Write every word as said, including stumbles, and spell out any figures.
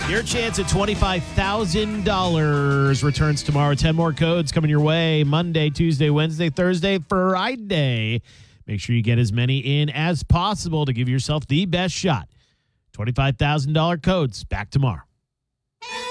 Your chance at twenty-five thousand dollars returns tomorrow. ten more codes coming your way Monday, Tuesday, Wednesday, Thursday, Friday. Make sure you get as many in as possible to give yourself the best shot. twenty-five thousand dollars codes back tomorrow.